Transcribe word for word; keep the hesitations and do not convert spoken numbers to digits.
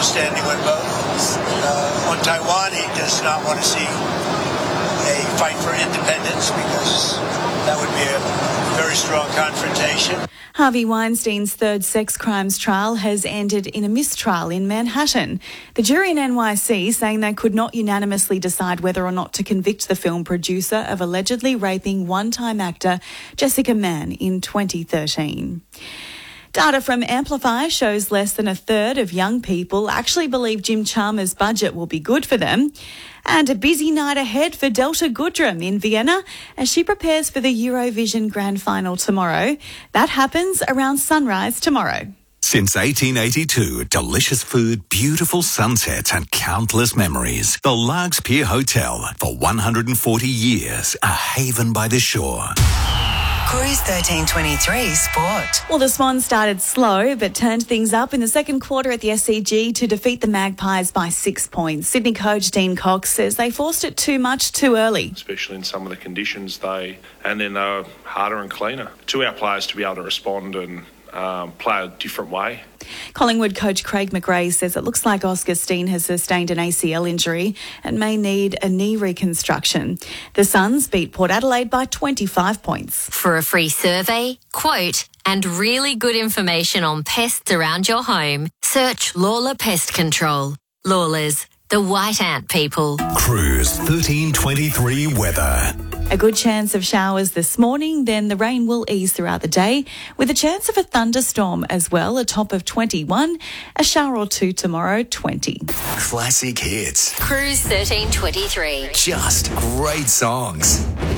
understanding with both. Uh, on Taiwan, he does not want to see a fight for independence because that would be a very strong confrontation. Harvey Weinstein's third sex crimes trial has ended in a mistrial in Manhattan. The jury in N Y C saying they could not unanimously decide whether or not to convict the film producer of allegedly raping one-time actor Jessica Mann in twenty thirteen. Data from Amplify shows less than a third of young people actually believe Jim Chalmers' budget will be good for them. And a busy night ahead for Delta Goodrem in Vienna as she prepares for the Eurovision Grand Final tomorrow. That happens around sunrise tomorrow. Since eighteen eighty-two, delicious food, beautiful sunsets and countless memories. The Largs Pier Hotel, for one hundred forty years, a haven by the shore. Cruise thirteen twenty-three Sport. Well, the Swans started slow but turned things up in the second quarter at the S C G to defeat the Magpies by six points. Sydney coach Dean Cox says they forced it too much too early. Especially in some of the conditions they, and then they were harder and cleaner. To our players to be able to respond and um, play a different way. Collingwood coach Craig McRae says it looks like Oscar Steen has sustained an A C L injury and may need a knee reconstruction. The Suns beat Port Adelaide by twenty-five points. For a free survey, quote, and really good information on pests around your home, search Lawler Pest Control. Lawlers, the white ant people. Cruise thirteen twenty-three weather. A good chance of showers this morning, then the rain will ease throughout the day with a chance of a thunderstorm as well, a top of twenty-one, a shower or two tomorrow, twenty. Classic hits. Cruise thirteen twenty-three. Just great songs.